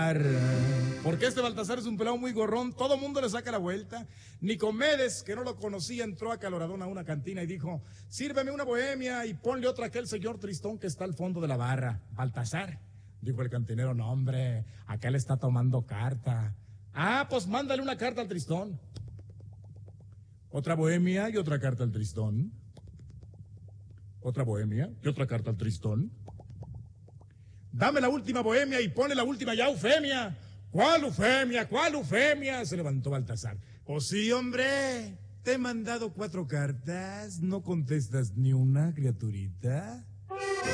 Porque este Baltasar es un pelado muy gorrón, todo mundo le saca la vuelta. Nicomedes, que no lo conocía, entró acaloradón a una cantina y dijo: sírveme una bohemia y ponle otra a aquel señor tristón que está al fondo de la barra. Baltasar, dijo el cantinero: no hombre, acá le está tomando carta. Ah, pues mándale una carta al tristón. Otra bohemia y otra carta al tristón. Otra bohemia y otra carta al tristón. Dame la última bohemia y ponle la última ya, Eufemia. ¿Cuál Eufemia? ¿Cuál Eufemia? Se levantó Baltasar. Oh sí, hombre, te he mandado 4 cartas, no contestas ni una, criaturita.